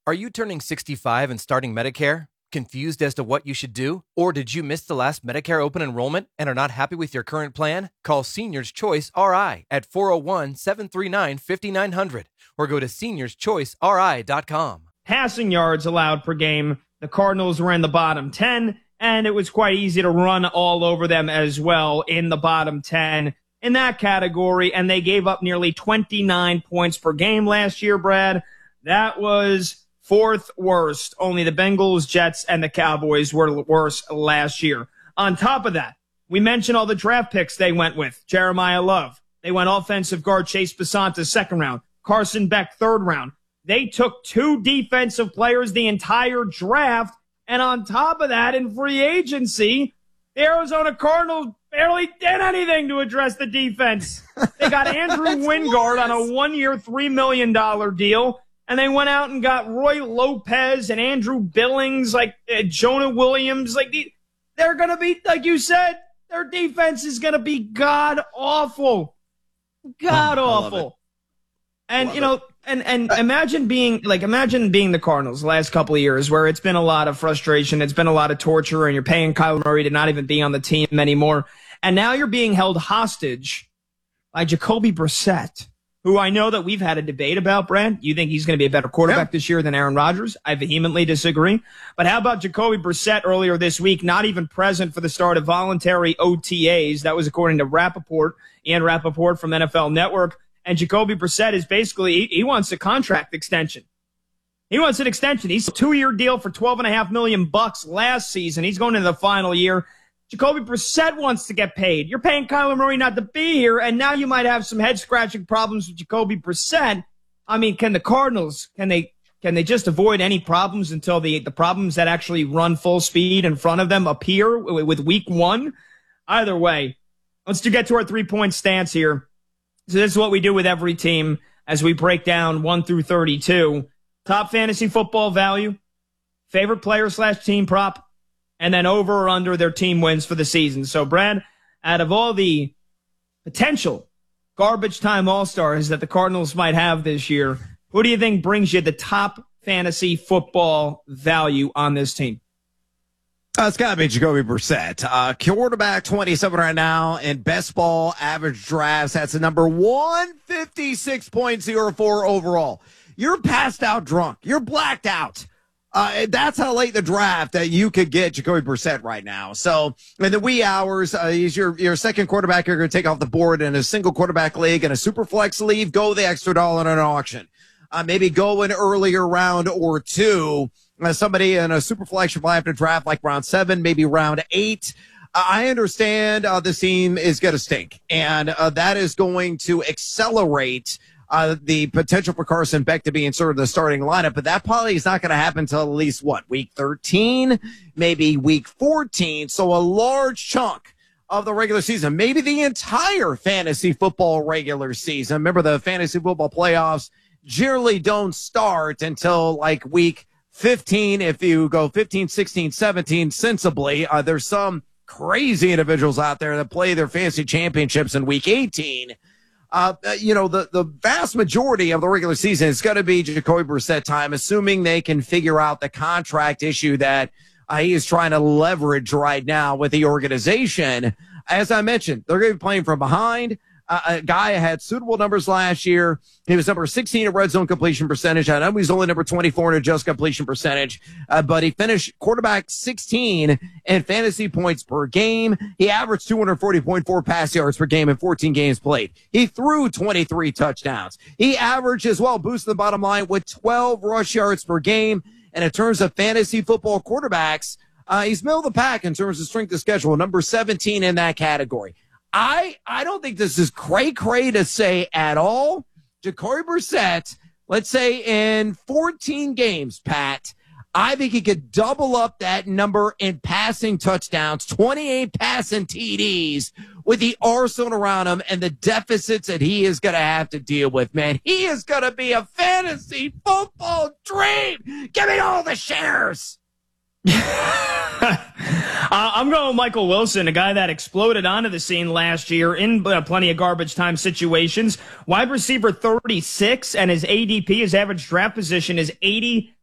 Are you turning 65 and starting Medicare? Confused as to what you should do? Or did you miss the last Medicare open enrollment and are not happy with your current plan? Call Seniors Choice RI at 401-739-5900 or go to seniorschoiceri.com. Passing yards allowed per game, the Cardinals were in the bottom 10, and it was quite easy to run all over them as well in the bottom 10 in that category, and they gave up nearly 29 points per game last year, Brad. That was fourth worst. Only the Bengals, Jets, and the Cowboys were worse last year. On top of that, we mentioned all the draft picks they went with. Jeremiah Love. They went offensive guard Chase Basanta, second round. Carson Beck, third round. They took two defensive players the entire draft. And on top of that, in free agency, the Arizona Cardinals barely did anything to address the defense. They got Andrew Wingard on a one-year, $3 million deal. And they went out and got Roy Lopez and Andrew Billings, Jonah Williams. They're going to be, like you said, their defense is going to be god-awful. God-awful. And, and imagine being the Cardinals the last couple of years where it's been a lot of frustration. It's been a lot of torture, and you're paying Kyler Murray to not even be on the team anymore. And now you're being held hostage by Jacoby Brissett, who I know that we've had a debate about, Brad. You think he's going to be a better quarterback this year than Aaron Rodgers? I vehemently disagree. But how about Jacoby Brissett earlier this week, not even present for the start of voluntary OTAs? That was according to Ian Rappaport from NFL Network. And Jacoby Brissett is basically, he wants a contract extension. He wants an extension. He's a 2-year deal for $12.5 million last season. He's going into the final year. Jacoby Brissett wants to get paid. You're paying Kyler Murray not to be here, and now you might have some head-scratching problems with Jacoby Brissett. I mean, can the Cardinals, can they just avoid any problems until the problems that actually run full speed in front of them appear with week one? Either way, let's get to our three-point stance here. So this is what we do with every team as we break down 1 through 32. Top fantasy football value, favorite player/team prop, and then over or under their team wins for the season. So, Brad, out of all the potential garbage time all-stars that the Cardinals might have this year, who do you think brings you the top fantasy football value on this team? It's got to be Jacoby Brissett. Quarterback 27 right now in best ball average drafts. That's a number 156.04 overall. You're passed out drunk. You're blacked out. That's how late the draft that you could get Jacoby Brissett right now. So in the wee hours, he's your second quarterback you're going to take off the board in a single quarterback league and a super flex league. Go the extra dollar in an auction. Maybe go an earlier round or two. Somebody in a super flex will have to draft like round 7, maybe round 8. I understand this team is going to stink, and that is going to accelerate the potential for Carson Beck to be in sort of the starting lineup, but that probably is not going to happen until at least, week 13, maybe week 14. So a large chunk of the regular season, maybe the entire fantasy football regular season. Remember, the fantasy football playoffs generally don't start until week 15. If you go 15, 16, 17 sensibly, there's some crazy individuals out there that play their fantasy championships in week 18. The vast majority of the regular season is going to be Jacoby Brissett time, assuming they can figure out the contract issue that he is trying to leverage right now with the organization. As I mentioned, they're going to be playing from behind. A guy had suitable numbers last year. He was number 16 in red zone completion percentage. I know he's only number 24 in adjusted completion percentage, but he finished quarterback 16 in fantasy points per game. He averaged 240.4 pass yards per game in 14 games played. He threw 23 touchdowns. He averaged as well, boosted the bottom line with 12 rush yards per game. And in terms of fantasy football quarterbacks, he's middle of the pack in terms of strength of schedule, number 17 in that category. I don't think this is cray-cray to say at all. Jacoby Brissett, let's say in 14 games, Pat, I think he could double up that number in passing touchdowns, 28 passing TDs with the arsenal around him and the deficits that he is going to have to deal with, man. He is going to be a fantasy football dream. Give me all the shares. I'm going with Michael Wilson, a guy that exploded onto the scene last year in plenty of garbage time situations. Wide receiver 36, and his ADP, his average draft position, is